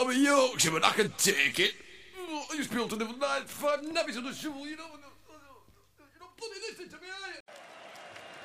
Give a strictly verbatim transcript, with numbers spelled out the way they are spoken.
I'm a Yorkshireman, I can take it. I used to be able to live nine to five nabbies on the shovel, you know. You're not putting this into me, are you?